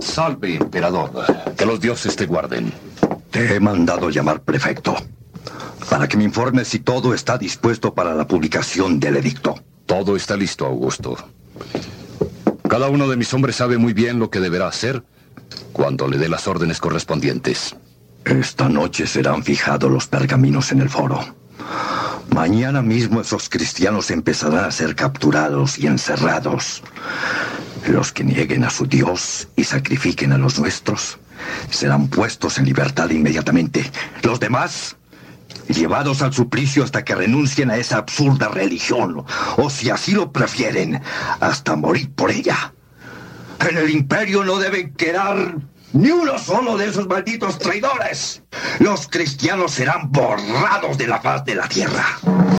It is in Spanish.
Salve, emperador. Que los dioses te guarden. Te he mandado llamar prefecto para que me informes si todo está dispuesto para la publicación del edicto. Todo está listo, Augusto. Cada uno de mis hombres sabe muy bien lo que deberá hacer cuando le dé las órdenes correspondientes. Esta noche serán fijados los pergaminos en el foro. Mañana mismo esos cristianos empezarán a ser capturados y encerrados. Los que nieguen a su Dios y sacrifiquen a los nuestros serán puestos en libertad inmediatamente. Los demás, llevados al suplicio hasta que renuncien a esa absurda religión, o si así lo prefieren, hasta morir por ella. En el imperio no deben quedar ni uno solo de esos malditos traidores. Los cristianos serán borrados de la faz de la tierra.